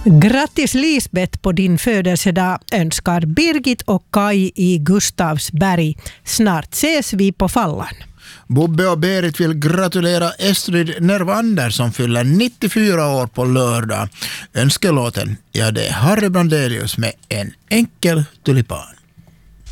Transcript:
Grattis Lisbeth på din födelsedag önskar Birgit och Kai i Gustavsberg. Snart ses vi på Fallan. Bobbe och Berit vill gratulera Estrid Nervander som fyller 94 år på lördag. Önskelåten, ja det är Harry Brandelius med En enkel tulipan.